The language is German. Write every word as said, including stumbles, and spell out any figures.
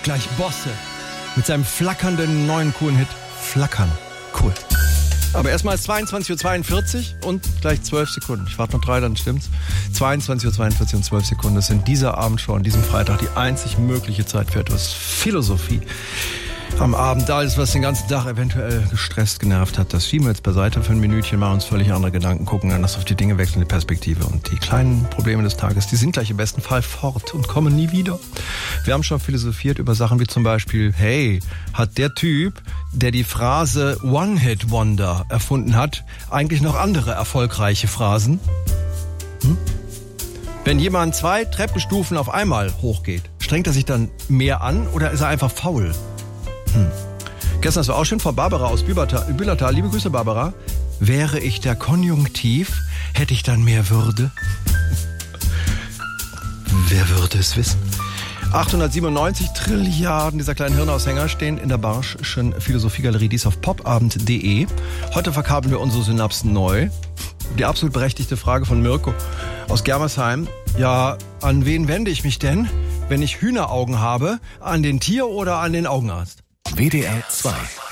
gleich Bosse. Mit seinem flackernden neuen coolen Hit. Flackern. Cool. Aber erstmal ist zweiundzwanzig Uhr zweiundvierzig und gleich zwölf Sekunden. Ich warte noch drei, dann stimmt's. zweiundzwanzig Uhr zweiundvierzig und zwölf Sekunden. Das sind dieser Abend schon, an diesem Freitag, die einzig mögliche Zeit für etwas Philosophie. Am Abend, da ist, was den ganzen Tag eventuell gestresst, genervt hat, das schieben wir jetzt beiseite für ein Minütchen, machen uns völlig andere Gedanken, gucken anders auf die Dinge, wechseln die Perspektive. Und die kleinen Probleme des Tages, die sind gleich im besten Fall fort und kommen nie wieder. Wir haben schon philosophiert über Sachen wie zum Beispiel, hey, hat der Typ, der die Phrase One-Hit-Wonder erfunden hat, eigentlich noch andere erfolgreiche Phrasen? Hm? Wenn jemand zwei Treppenstufen auf einmal hochgeht, strengt er sich dann mehr an oder ist er einfach faul? Hm. Gestern ist auch schön Frau Barbara aus Bühlertal. Bühlertal. Liebe Grüße, Barbara. Wäre ich der Konjunktiv, hätte ich dann mehr Würde? Wer würde es wissen? achthundertsiebenundneunzig Trilliarden dieser kleinen Hirnaushänger stehen in der Barsch'schen Philosophiegalerie, dies auf popabend punkt de. Heute verkabeln wir unsere Synapsen neu. Die absolut berechtigte Frage von Mirko aus Germersheim. Ja, an wen wende ich mich denn, wenn ich Hühneraugen habe? An den Tier- oder an den Augenarzt? W D R zwei